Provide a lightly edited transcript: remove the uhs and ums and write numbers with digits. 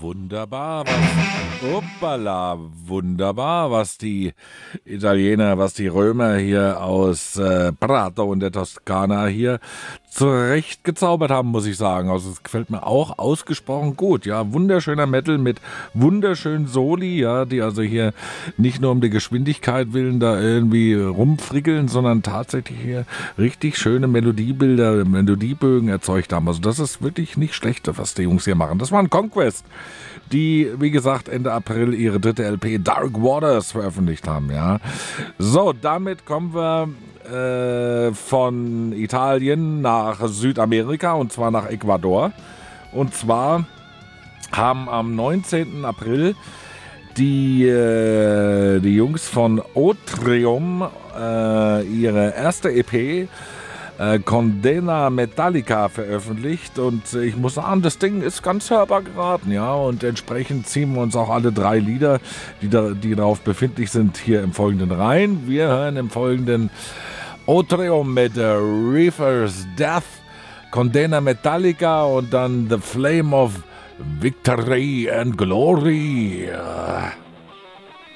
wunderbar, was die Italiener, was die Römer hier aus Prato und der Toskana hier zurecht gezaubert haben, muss ich sagen. Also es gefällt mir auch ausgesprochen gut. Ja, wunderschöner Metal mit wunderschönen Soli, ja, die also hier nicht nur um die Geschwindigkeit willen da irgendwie rumfrickeln, sondern tatsächlich hier richtig schöne Melodiebilder, Melodiebögen erzeugt haben. Also das ist wirklich nicht schlecht, was die Jungs hier machen. Das waren Conquest, die, wie gesagt, Ende April ihre dritte LP Dark Waters veröffentlicht haben, ja. So, damit kommen wir von Italien nach Südamerika, und zwar nach Ecuador. Und zwar haben am 19. April die Jungs von Otrium ihre erste EP Condena Metallica veröffentlicht, und ich muss sagen, das Ding ist ganz hörbar geraten, ja, und entsprechend ziehen wir uns auch alle 3 Lieder, die darauf befindlich sind, hier im Folgenden rein. Wir hören im Folgenden Otrium mit Reaper's Death, Condena Metallica und dann The Flame of Victory and Glory.